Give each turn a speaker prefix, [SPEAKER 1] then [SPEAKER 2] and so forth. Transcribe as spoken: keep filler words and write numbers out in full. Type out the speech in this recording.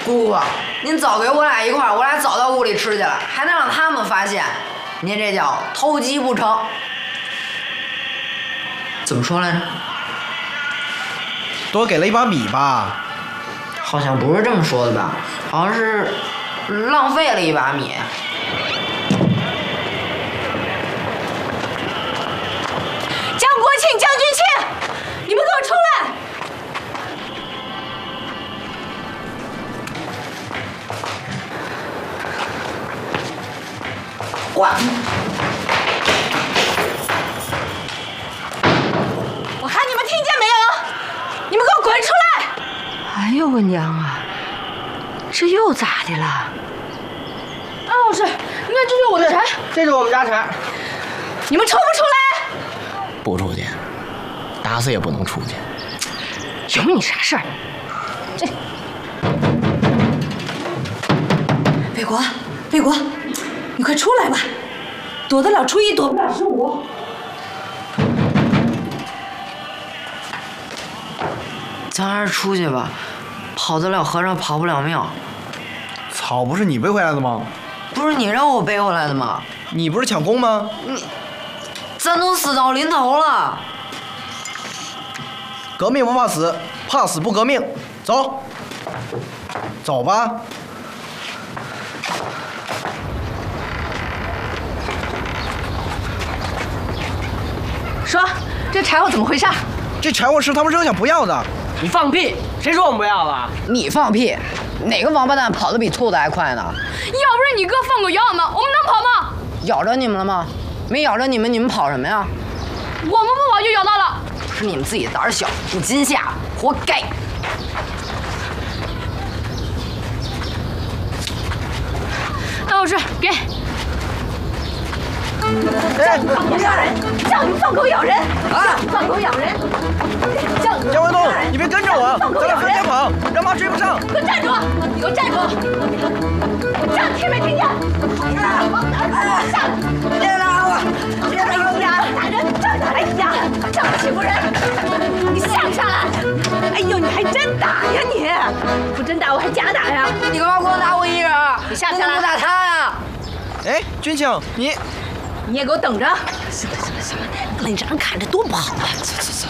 [SPEAKER 1] 姑姑，您早给我俩一块儿，我俩早到屋里吃去了，还能让他们发现，您这叫偷鸡不成。怎么说来着？
[SPEAKER 2] 多给了一把米吧？
[SPEAKER 1] 好像不是这么说的吧？好像是浪费了一把米。
[SPEAKER 3] 江国庆、江君庆，你们给我出来！
[SPEAKER 1] 滚！
[SPEAKER 3] 我喊你们听见没有？你们给我滚出来！哎呦我娘啊，这又咋的了？安老师，你看这是我的柴，
[SPEAKER 2] 这是我们家柴。
[SPEAKER 3] 你们出不出来？
[SPEAKER 4] 不出去，打死也不能出去。
[SPEAKER 3] 有你啥事儿？这，北国，北国，你快出来吧！躲得了初一，躲不了十五。
[SPEAKER 1] 咱还是出去吧，跑得了和尚跑不了庙。
[SPEAKER 2] 草不是你背回来的吗？
[SPEAKER 1] 不是你让我背回来的吗？
[SPEAKER 2] 你不是抢功吗？
[SPEAKER 1] 你，咱都死到临头了。
[SPEAKER 2] 革命不怕死，怕死不革命。走，走吧。
[SPEAKER 3] 说，这柴火怎么回事？
[SPEAKER 2] 这柴火是他们扔下不要的。
[SPEAKER 5] 你放屁！谁说我们不要了？
[SPEAKER 1] 你放屁！哪个王八蛋跑得比兔子还快呢？
[SPEAKER 3] 要不是你哥放狗咬我们，我们能跑吗？
[SPEAKER 1] 咬着你们了吗？没咬着你们，你们跑什么呀？
[SPEAKER 3] 我们不跑就咬到了。
[SPEAKER 1] 是你们自己胆小，你今夏活该。
[SPEAKER 3] 安老师，给。
[SPEAKER 2] 哎，
[SPEAKER 3] 放狗咬人！叫你放狗咬人！啊！放狗咬人！叫你
[SPEAKER 2] 江文东，你别跟着我，咱俩分开跑，让妈追不上。
[SPEAKER 3] 给我站住！你给我站住！我叫你听没听见？往哪儿下？别打我！别打我！打人！哎呀，这么欺负人！你下不下来？哎呦，你还真打呀你！不真打我还假打呀？
[SPEAKER 1] 你干嘛光打我一人？
[SPEAKER 3] 你下不下来？
[SPEAKER 1] 不打他呀？
[SPEAKER 2] 哎，军庆，你。
[SPEAKER 3] 你也给我等着！行了行了行了，那你让人看着多不好啊！走走走